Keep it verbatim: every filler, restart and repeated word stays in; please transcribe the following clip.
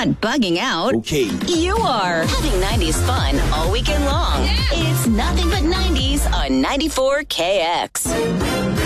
not bugging out. Okay. You are having nineties fun all weekend long. It's nothing but nineties on ninety-four K X.